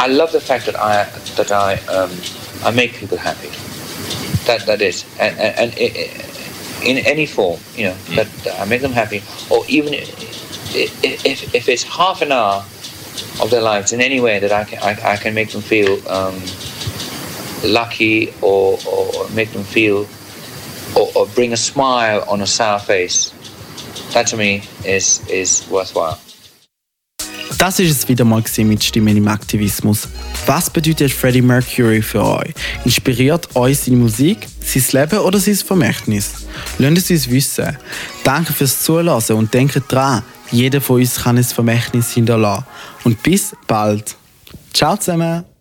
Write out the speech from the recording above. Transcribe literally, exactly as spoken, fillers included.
I love the fact that I that I um, I make people happy. That that is, and and, and it, it, in any form, you know, that, that I make them happy, or even if, if if it's half an hour of their lives in any way that I can I, I can make them feel um, lucky, or, or make them feel, or, or bring a smile on a sour face. That to me is is worthwhile. Das ist es wieder mal mit Stimmen im Aktivismus. Was bedeutet Freddie Mercury für euch? Inspiriert euch seine Musik, sein Leben oder sein Vermächtnis? Lasst es uns wissen. Danke fürs Zuhören und denkt dran, jeder von uns kann ein Vermächtnis hinterlassen. Und bis bald. Ciao zusammen!